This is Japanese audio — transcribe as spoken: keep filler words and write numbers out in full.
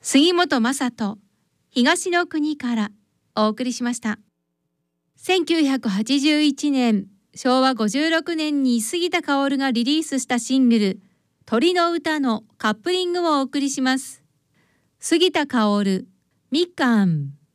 杉本雅人、東の国からお送りしました。せんきゅうひゃくはちじゅういちねん、しょうわごじゅうろくねんに杉田薫がリリースしたシングル「鳥の歌」のカップリングをお送りします。杉田薫、みかん。